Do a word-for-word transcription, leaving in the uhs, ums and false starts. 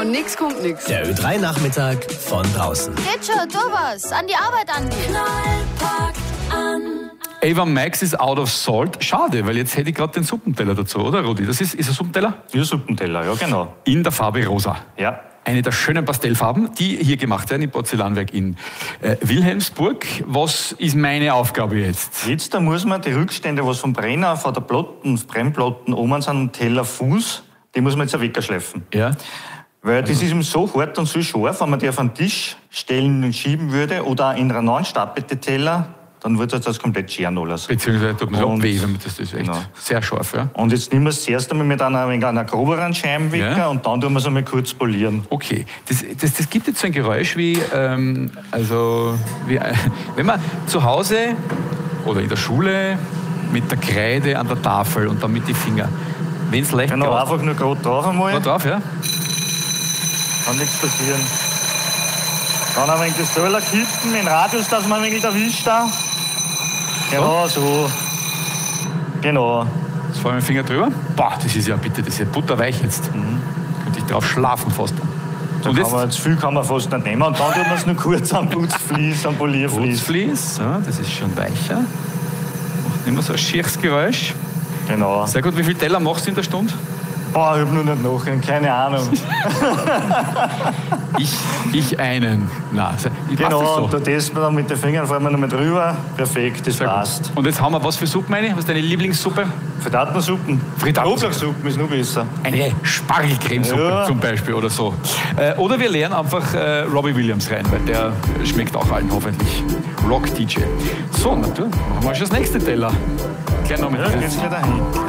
Von nix kommt nix. Der Ö drei Nachmittag von draußen. Geht schon, tu was. An die Arbeit, Andi. Knall packt an. Ava Max ist out of salt. Schade, weil jetzt hätte ich gerade den Suppenteller dazu, oder Rudi? Das ist, ist ein Suppenteller? Ja, Suppenteller, ja genau. In der Farbe rosa. Ja. Eine der schönen Pastellfarben, die hier gemacht werden im Porzellanwerk in äh, Wilhelmsburg. Was ist meine Aufgabe jetzt? Jetzt da muss man die Rückstände, was vom Brenner, von der Platten, Brennplatten oben sind, am Teller Fuß, die muss man jetzt wegschleifen. Ja. Weil das ist ihm so hart und so scharf, wenn man die auf den Tisch stellen und schieben würde oder in einen anstapelten Teller, dann wird das komplett scheren alles. Beziehungsweise tut man Und- so weh, wenn man das, das ist echt Genau. sehr scharf. Ja? Und jetzt nehmen wir es zuerst einmal mit einer, mit einer groberen Scheibenwecker Ja. und dann tun wir es einmal kurz polieren. Okay, das, das, das gibt jetzt so ein Geräusch wie, ähm, also, wie, äh, wenn man zu Hause oder in der Schule mit der Kreide an der Tafel und dann mit den Fingern, wenn es leicht Genau, grad- einfach nur gerade drauf einmal, grad drauf, ja? kann nichts passieren. Dann ein wenig das Teller kippen, in Radius, dass man ein wenig erwischt da. Genau so. Genau. Jetzt fahren wir den Finger drüber. Boah, das ist ja bitte, das ist ja butterweich jetzt. Mhm. Könnte ich drauf schlafen fast. Da Und kann jetzt man, zu viel kann man fast nicht nehmen. Und dann tut man es nur kurz am Putzflies, am Polierflies. Putzflies, ja, das ist schon weicher. Macht immer so ein schieres Geräusch. Genau. Sehr gut, wie viele Teller machst du in der Stunde? Boah, ich hab nur nicht nachher, keine Ahnung. Ich, ich einen. Na, so- passt Genau, das und so? da testen wir dann mit den Fingern, fahren wir noch mit drüber. Perfekt, das Sehr gut. passt. Und jetzt haben wir was für Suppen eine? Was ist deine Lieblingssuppe? Frittatensuppen. Frittatensuppen. Knoblauchsuppen ist noch besser. Eine Spargelcremesuppe Ja. zum Beispiel oder so. Äh, oder wir lernen einfach äh, Robbie Williams rein, weil der schmeckt auch allen hoffentlich. Rock-D J. So, na du, machen wir schon das nächste Teller. Gleich noch mit Ja, geht's gleich dahin.